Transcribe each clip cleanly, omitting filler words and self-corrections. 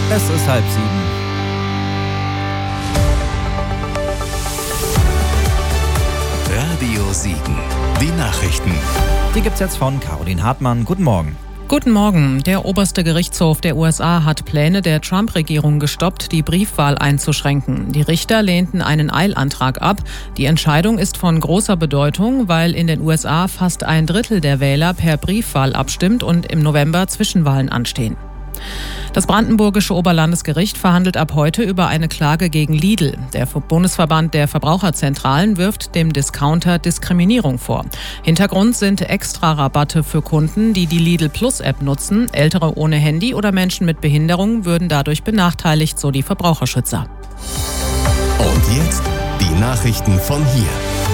Es ist 6:30. Radio Siegen. Die Nachrichten. Die gibt's jetzt von Caroline Hartmann. Guten Morgen. Guten Morgen. Der oberste Gerichtshof der USA hat Pläne der Trump-Regierung gestoppt, die Briefwahl einzuschränken. Die Richter lehnten einen Eilantrag ab. Die Entscheidung ist von großer Bedeutung, weil in den USA fast 1/3 der Wähler per Briefwahl abstimmt und im November Zwischenwahlen anstehen. Das brandenburgische Oberlandesgericht verhandelt ab heute über eine Klage gegen Lidl. Der Bundesverband der Verbraucherzentralen wirft dem Discounter Diskriminierung vor. Hintergrund sind Extra-Rabatte für Kunden, die die Lidl Plus-App nutzen. Ältere ohne Handy oder Menschen mit Behinderung würden dadurch benachteiligt, so die Verbraucherschützer. Und jetzt die Nachrichten von hier.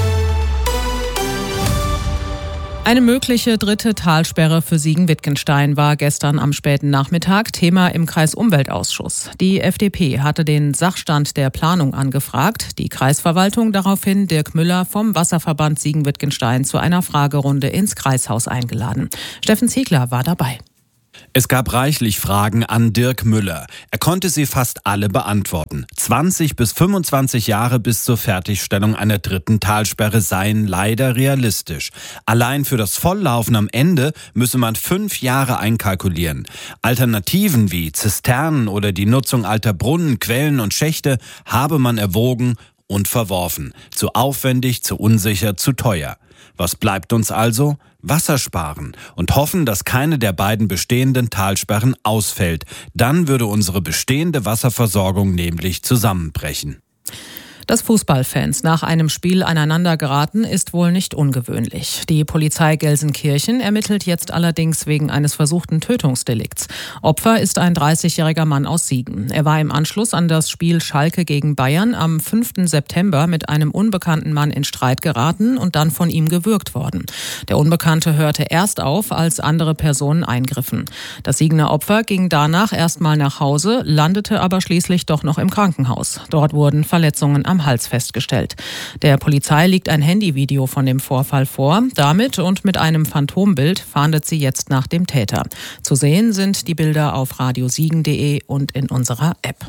Eine mögliche 3. Talsperre für Siegen-Wittgenstein war gestern am späten Nachmittag Thema im Kreisumweltausschuss. Die FDP hatte den Sachstand der Planung angefragt, die Kreisverwaltung daraufhin Dirk Müller vom Wasserverband Siegen-Wittgenstein zu einer Fragerunde ins Kreishaus eingeladen. Steffen Ziegler war dabei. Es gab reichlich Fragen an Dirk Müller. Er konnte sie fast alle beantworten. 20 bis 25 Jahre bis zur Fertigstellung einer 3. Talsperre seien leider realistisch. Allein für das Volllaufen am Ende müsse man 5 Jahre einkalkulieren. Alternativen wie Zisternen oder die Nutzung alter Brunnen, Quellen und Schächte habe man erwogen und verworfen. Zu aufwendig, zu unsicher, zu teuer. Was bleibt uns also? Wasser sparen und hoffen, dass keine der beiden bestehenden Talsperren ausfällt. Dann würde unsere bestehende Wasserversorgung nämlich zusammenbrechen. Dass Fußballfans nach einem Spiel aneinander geraten, ist wohl nicht ungewöhnlich. Die Polizei Gelsenkirchen ermittelt jetzt allerdings wegen eines versuchten Tötungsdelikts. Opfer ist ein 30-jähriger Mann aus Siegen. Er war im Anschluss an das Spiel Schalke gegen Bayern am 5. September mit einem unbekannten Mann in Streit geraten und dann von ihm gewürgt worden. Der Unbekannte hörte erst auf, als andere Personen eingriffen. Das Siegener Opfer ging danach erstmal nach Hause, landete aber schließlich doch noch im Krankenhaus. Dort wurden Verletzungen am Hals festgestellt. Der Polizei liegt ein Handyvideo von dem Vorfall vor. Damit und mit einem Phantombild fahndet sie jetzt nach dem Täter. Zu sehen sind die Bilder auf radiosiegen.de und in unserer App.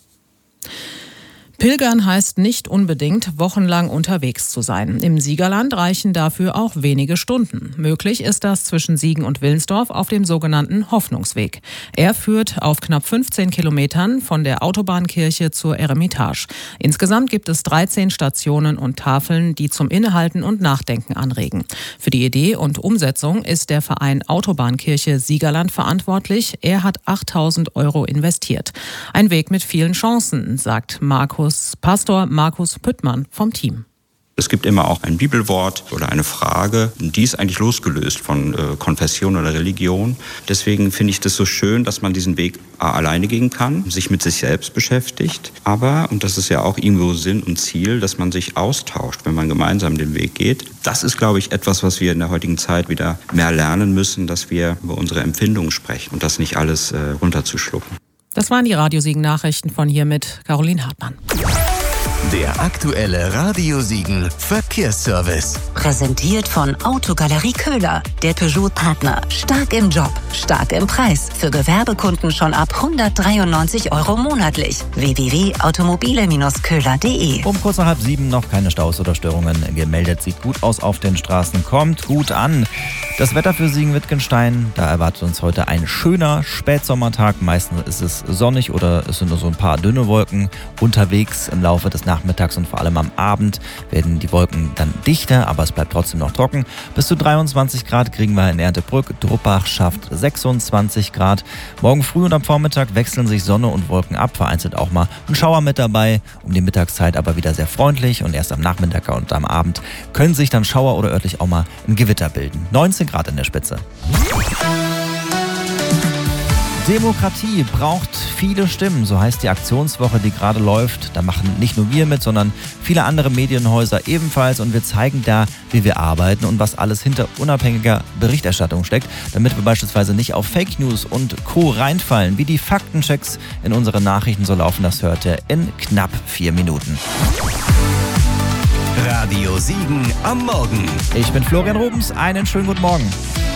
Pilgern heißt nicht unbedingt, wochenlang unterwegs zu sein. Im Siegerland reichen dafür auch wenige Stunden. Möglich ist das zwischen Siegen und Wilnsdorf auf dem sogenannten Hoffnungsweg. Er führt auf knapp 15 Kilometern von der Autobahnkirche zur Eremitage. Insgesamt gibt es 13 Stationen und Tafeln, die zum Innehalten und Nachdenken anregen. Für die Idee und Umsetzung ist der Verein Autobahnkirche Siegerland verantwortlich. Er hat 8.000 € investiert. Ein Weg mit vielen Chancen, sagt Pastor Markus Püttmann vom Team. Es gibt immer auch ein Bibelwort oder eine Frage, die ist eigentlich losgelöst von Konfession oder Religion. Deswegen finde ich das so schön, dass man diesen Weg alleine gehen kann, sich mit sich selbst beschäftigt. Aber, und das ist ja auch irgendwo Sinn und Ziel, dass man sich austauscht, wenn man gemeinsam den Weg geht. Das ist, glaube ich, etwas, was wir in der heutigen Zeit wieder mehr lernen müssen, dass wir über unsere Empfindungen sprechen und das nicht alles runterzuschlucken. Das waren die Radio-Siegen-Nachrichten von hier mit Caroline Hartmann. Der aktuelle Radio Siegen Verkehrsservice. Präsentiert von Autogalerie Köhler, der Peugeot-Partner. Stark im Job, stark im Preis. Für Gewerbekunden schon ab 193 € monatlich. www.automobile-köhler.de. Um kurz nach 6:30 noch keine Staus oder Störungen gemeldet. Sieht gut aus auf den Straßen, kommt gut an. Das Wetter für Siegen-Wittgenstein, da erwartet uns heute ein schöner Spätsommertag. Meistens ist es sonnig oder es sind nur so ein paar dünne Wolken unterwegs. Im Laufe des Nachmittags und vor allem am Abend werden die Wolken dann dichter, aber es bleibt trotzdem noch trocken. Bis zu 23 Grad kriegen wir in Erdebrück. Druppach schafft 26 Grad. Morgen früh und am Vormittag wechseln sich Sonne und Wolken ab. Vereinzelt auch mal ein Schauer mit dabei. Um die Mittagszeit aber wieder sehr freundlich und erst am Nachmittag und am Abend können sich dann Schauer oder örtlich auch mal ein Gewitter bilden. 19 Grad in der Spitze. Demokratie braucht viele Stimmen, so heißt die Aktionswoche, die gerade läuft. Da machen nicht nur wir mit, sondern viele andere Medienhäuser ebenfalls. Und wir zeigen da, wie wir arbeiten und was alles hinter unabhängiger Berichterstattung steckt, damit wir beispielsweise nicht auf Fake News und Co. reinfallen. Wie die Faktenchecks in unseren Nachrichten so laufen, das hört ihr in knapp 4 Minuten. Radio Siegen am Morgen. Ich bin Florian Rubens, einen schönen guten Morgen.